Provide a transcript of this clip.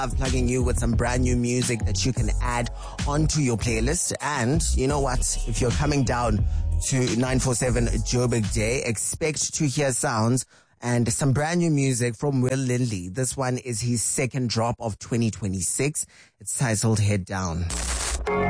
I'm plugging you with some brand new music that you can add onto your playlist. And you know what? If you're coming down to 947 Joburg Day, expect to hear sounds and some brand new music from Will Lindley. This one is his second drop of 2026. It's titled Head Down.